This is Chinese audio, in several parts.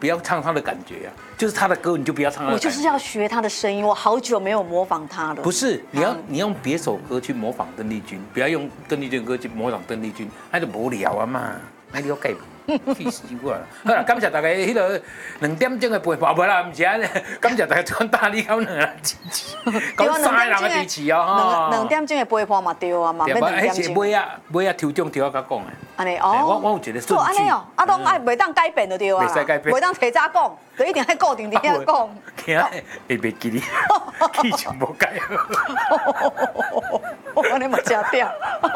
不要唱他的感觉啊，就是他的歌你就不要唱他的感觉。 我就是要学他的声音，我好久没有模仿他了。 不是，你用别首歌去模仿邓丽君，不要用邓丽君的歌去模仿邓丽君，那就无聊啊嘛，那你要改。气死我了！好啦，感谢大家迄个2点钟的陪伴，无啦，唔是安尼，感谢大家转大力到2个人支持，讲3个人的支持哦， 哈。2点钟的陪伴嘛对啊嘛， 要2点钟。尾啊抽奖抽到较讲的。 安尼哦， 我有一个做安尼哦，啊，拢爱袂当改变就对啊， 袂使改变， 袂当提早讲，就一定爱固定伫遐讲。 惊会袂记你，气就无改。 安尼嘛真屌。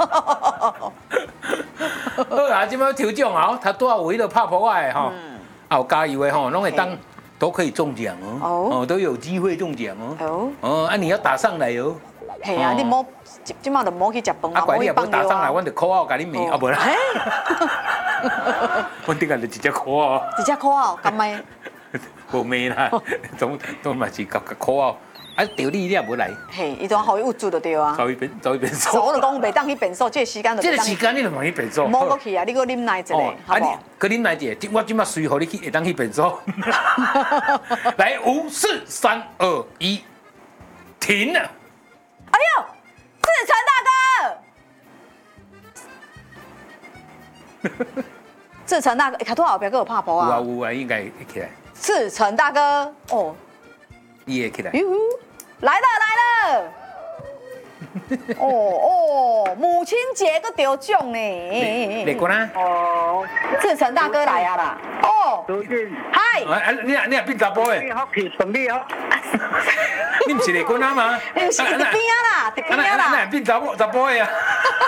好啦，即摆抽奖啊，他多少有迄个拍破的吼，啊有加油的吼，拢会当都可以中奖哦，哦都有机会中奖哦，哦啊你要打上来哦。 系啊，你莫即马就莫去食饭啊， 怪你也无打上来，阮就call out甲你骂，啊无啦。阮顶下就直接call out。 直接call out，干咩？ 无骂啦，总嘛是甲call out。啊，钓你也无来。 嘿，伊当互伊有住就对啊。 走一边数。 我就讲袂当去变数，这个时间就。 这个时间你就莫去变数。 莫过去啊，你搁啉奶一个，好不好？ 搁啉奶一个，我即马随互你去，会当去变数。来，5、4、3、2、1，停了。 哎呦，志成大哥！志成大哥，卡多后边搁有拍波啊？ 有啊，应该会起来。 志成大哥，哦， 伊会起来。 来了！哦，母亲节个得奖呢！ 来过啦。 哦，志成大哥来啊啦！哦，嗨！ 你也变查甫诶？你唔是来过啦吗？ 你唔是伫边啊啦，伫边啊啦！ 那变查甫诶啊？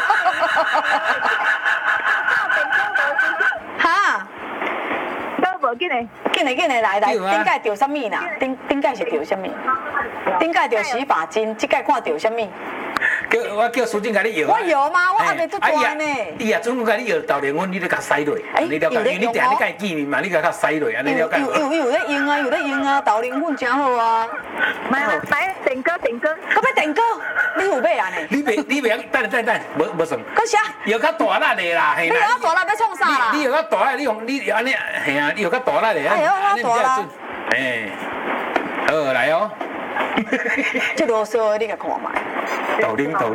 哈？ 都无紧嘞， 紧嘞，来，顶届着什么啦？顶届是着什么？顶届着洗发精，这届看着什么？ 我叫苏静甲你摇。 我摇吗？我还没做大呢。 伊啊，总共甲你摇豆奶粉，你都甲塞落。你了解？因为你定你甲伊见面嘛，你甲塞落，安尼了解？ 有咧用啊，豆奶粉真好啊。 买电锅， 我要电锅，你有买啊呢？ 你袂，等，无算。 搁啥？ 摇较大力的啦， 你摇较大力要创啥啦？ 你摇较大力，你安尼，系啊，你摇较大力的， 安尼比较准。 好来哦。 这啰嗦你甲看嘛。 豆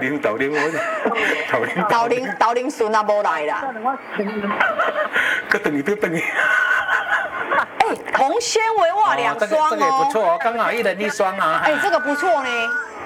奶顺啊无来啦。 搁等你。 哎，红纤维袜2双哦。 这个不错哦，刚好1人1双啊。 哎，这个不错呢。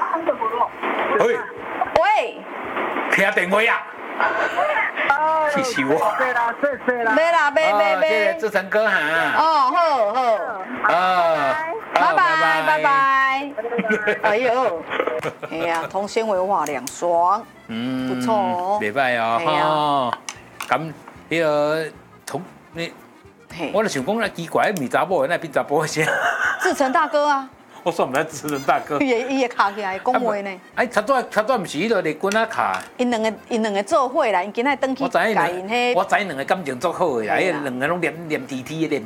喂， 听电话呀。气死我！ 没啦， 谢谢志成哥哈。 哦，好，拜。哎呦，哎呀，同纤维袜2双，不错哦， 袂歹哦，哈。咁迄个同你，我就想讲，那奇怪，咪查某，那变查甫先。 志成大哥啊。 我说唔来志成大哥。 伊会卡起来讲话呢。 哎，差多唔是迄个丽君啊卡。 因两个做伙啦，因今仔登去甲因迄。 我知2个感情足好的啦，迄2个拢黏 T T 的。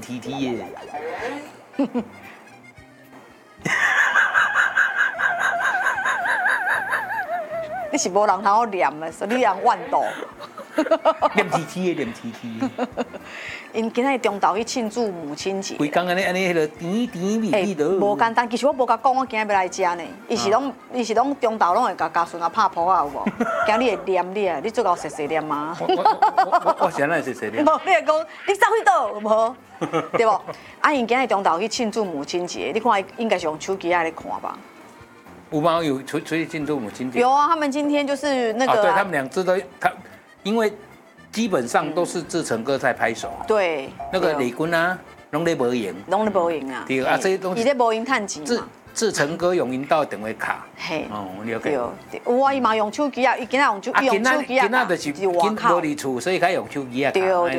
你是无人通好念的，所以你人怨妒。 黏 T T。 因今仔中昼去庆祝母亲节。 规工安尼迄个甜蜜的。 无简单，其实我无甲讲，我今日要来食呢。伊是拢中昼拢会甲家顺啊拍破啊有无？今日会念你啊，你做到细念吗？ 我现在细念。 无，你会讲你走去倒无？对不？啊，因今日中昼去庆祝母亲节，你看应该是用手机在咧看吧？ 有吗？有出去庆祝母亲节？ 有啊，他们今天就是那个。 对他们2只都因为。基本上都是志成哥在拍手。 对， 那个李君啊，拢咧无赢。对啊，这些东西。 伊咧无赢趁钱嘛。 志成哥用引导电话卡。 嘿。 哦，了解。 有啊，伊嘛用手机啊，伊今仔用手机啊。 今仔就是无伫厝，所以他用手机啊。 对，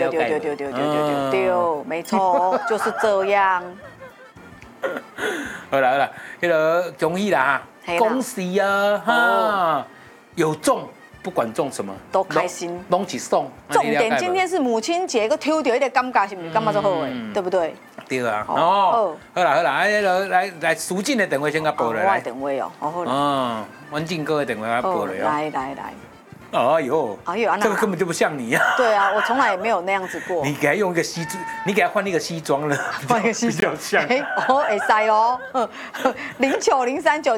没错，就是这样。 好啦，迄个恭喜啦，恭喜啊哈，有中。不管中什么都开心， 拢起送。 重点今天是母亲节，个抽到一个感觉是不是感觉最好诶？对不对？ 对啊。哦，好啦，来，苏静的电话先甲报落来。 我电话哦，好。 哦，阮静哥的电话甲报落。 来。 哎呦， 哎呦， 这个根本就不像你啊！ 对啊，我从来也没有那样子过。 你给他用一个西装，你给他换一个西装了， 换一个西比较像。 哎，哦，会使哦，090399。